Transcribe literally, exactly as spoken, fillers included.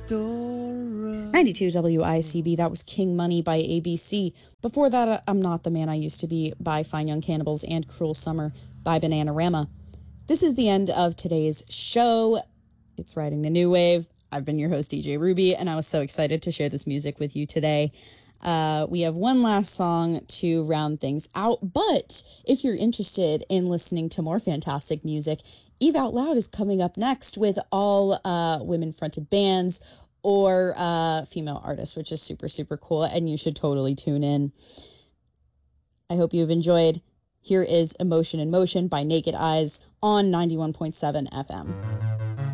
ninety-two W I C B, that was King Money by A B C. Before that, uh, I'm Not the Man I Used to Be by Fine Young Cannibals and Cruel Summer by Bananarama. This is the end of today's show. It's Riding the New Wave. I've been your host, D J Ruby, and I was so excited to share this music with you today. Uh, we have one last song to round things out, but if you're interested in listening to more fantastic music, Eve Out Loud is coming up next with all uh, women-fronted bands or uh, female artists, which is super, super cool, and you should totally tune in. I hope you've enjoyed. Here is Emotion in Motion by Naked Eyes on ninety-one point seven F M.